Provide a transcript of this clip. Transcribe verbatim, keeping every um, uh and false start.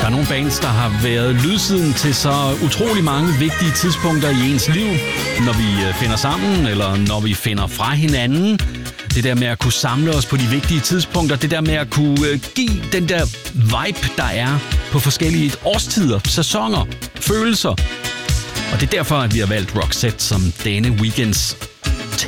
Der er nogle bands, der har været lydsiden til så utrolig mange vigtige tidspunkter i ens liv. Når vi finder sammen, eller når vi finder fra hinanden. Det der med at kunne samle os på de vigtige tidspunkter. Det der med at kunne give den der vibe, der er på forskellige årstider, sæsoner, følelser. Og det er derfor, at vi har valgt Roxette som denne weekends